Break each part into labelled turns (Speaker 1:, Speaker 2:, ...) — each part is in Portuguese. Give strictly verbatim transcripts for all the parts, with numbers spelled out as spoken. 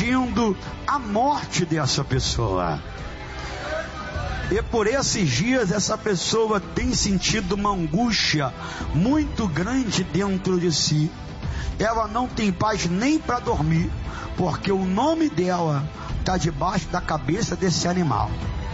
Speaker 1: pedindo a morte dessa pessoa. E por esses dias essa pessoa tem sentido uma angústia muito grande dentro de si. Ela não tem paz nem para dormir, porque o nome dela está debaixo da cabeça desse animal.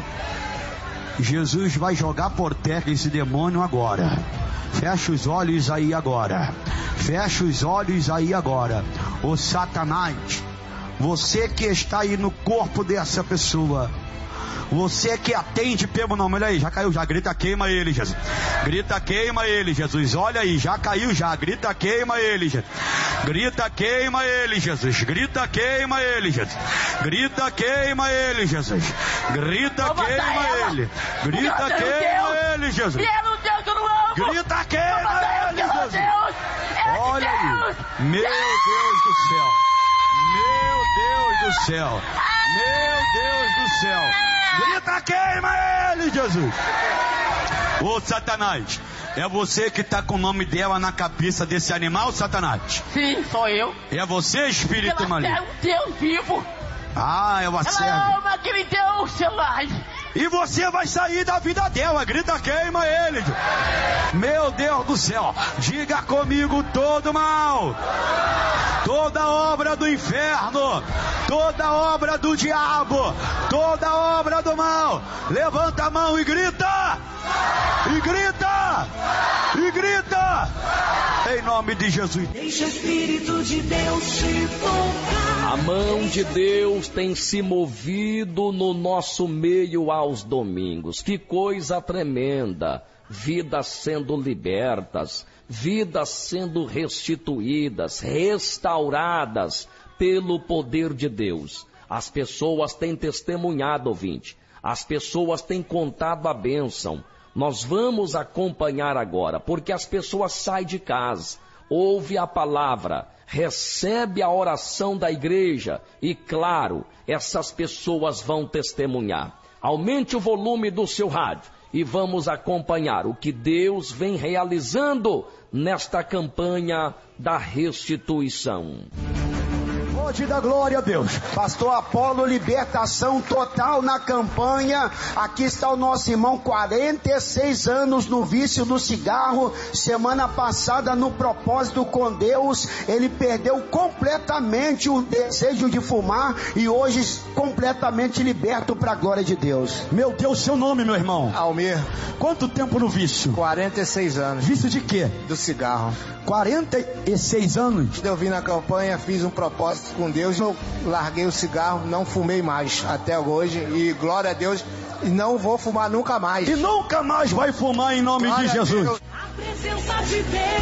Speaker 1: Jesus vai jogar por terra esse demônio agora. Fecha os olhos aí agora. Fecha os olhos aí agora. Ô Satanás, você que está aí no corpo dessa pessoa, você que atende pelo nome, olha aí, já caiu, já grita, queima ele, Jesus. Grita, queima ele, Jesus. Olha aí, já caiu, já grita, queima ele, Jesus. Grita, queima ele, Jesus. Grita, queima ele, Jesus. Grita, queima ele, Jesus. Grita, queima ele. Grita, queima ele, Jesus. Grita, queima ele, Jesus. Olha aí, meu Deus do céu. Meu Deus do céu. Meu Deus do céu. Grita, queima ele, Jesus. Ô Satanás, é você que está com o nome dela na cabeça desse animal, Satanás?
Speaker 2: Sim, sou eu.
Speaker 1: É você, espírito maligno?
Speaker 2: Ela é um Deus vivo.
Speaker 1: Ah, ela serve.
Speaker 2: Ela ama aquele Deus selvagem.
Speaker 1: E você vai sair da vida dela. Grita, queima ele. Meu Deus do céu. Diga comigo todo mal, toda obra do inferno, toda obra do diabo, toda obra do mal. Levanta a mão e grita. E grita. E grita. Em nome de Jesus.
Speaker 3: Deixa o Espírito de Deus te tocar.
Speaker 4: A mão de Deus tem se movido no nosso meio aos domingos. Que coisa tremenda! Vidas sendo libertas, vidas sendo restituídas, restauradas pelo poder de Deus. As pessoas têm testemunhado, ouvinte. As pessoas têm contado a bênção. Nós vamos acompanhar agora, porque as pessoas saem de casa, ouvem a palavra, recebe a oração da igreja e, claro, essas pessoas vão testemunhar. Aumente o volume do seu rádio e vamos acompanhar o que Deus vem realizando nesta campanha da restituição.
Speaker 1: Pode dar glória a Deus. Pastor Apolo, libertação total na campanha. Aqui está o nosso irmão, quarenta e seis anos no vício do cigarro. Semana passada, no propósito com Deus, ele perdeu completamente o desejo de fumar e hoje completamente liberto para a glória de Deus. Meu Deus, seu nome, meu irmão?
Speaker 5: Almir.
Speaker 1: Quanto tempo no vício?
Speaker 5: quarenta e seis anos.
Speaker 1: Vício de quê?
Speaker 5: Do cigarro.
Speaker 1: quarenta e seis anos?
Speaker 5: Eu vim na campanha, fiz um propósito com Deus, eu larguei o cigarro, não fumei mais até hoje e glória a Deus, e não vou fumar nunca mais.
Speaker 1: E nunca mais vai fumar em nome glória de Jesus. A,
Speaker 3: a presença de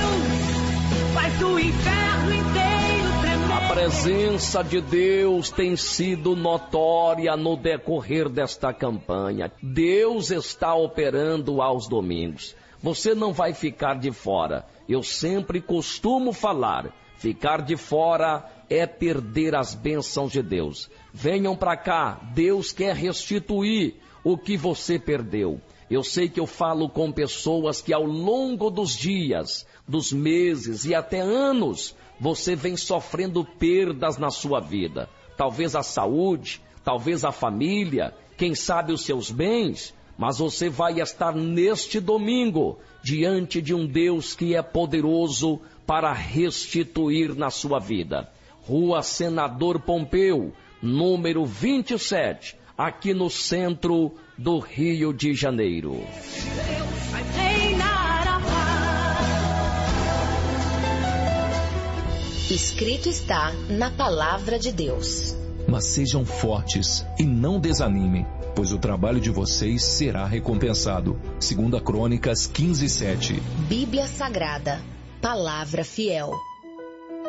Speaker 3: Deus faz o inferno inteiro tremer.
Speaker 4: A presença de Deus tem sido notória no decorrer desta campanha. Deus está operando aos domingos. Você não vai ficar de fora. Eu sempre costumo falar, ficar de fora é perder as bênçãos de Deus. Venham para cá, Deus quer restituir o que você perdeu. Eu sei que eu falo com pessoas que ao longo dos dias, dos meses e até anos, você vem sofrendo perdas na sua vida. Talvez a saúde, talvez a família, quem sabe os seus bens, mas você vai estar neste domingo diante de um Deus que é poderoso para restituir na sua vida. Rua Senador Pompeu, número vinte e sete, aqui no centro do Rio de Janeiro.
Speaker 3: Deus vai reinar a paz.
Speaker 6: Escrito está na palavra de Deus.
Speaker 7: Mas sejam fortes e não desanimem, pois o trabalho de vocês será recompensado. Segunda Crônicas quinze, sete.
Speaker 6: Bíblia Sagrada, palavra fiel.